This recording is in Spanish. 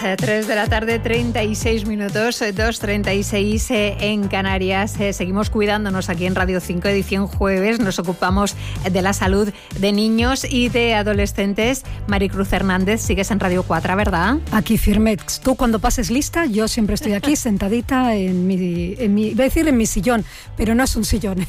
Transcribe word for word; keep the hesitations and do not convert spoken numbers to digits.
tres de la tarde, treinta y seis minutos, dos treinta y seis en Canarias. Seguimos cuidándonos aquí en Radio cinco, edición jueves. Nos ocupamos de la salud de niños y de adolescentes. Maricruz Hernández, sigues en Radio cuatro, ¿verdad? Aquí firme. Tú cuando pases lista, yo siempre estoy aquí sentadita en mi, en mi, voy a decir en mi sillón, pero no es un sillón,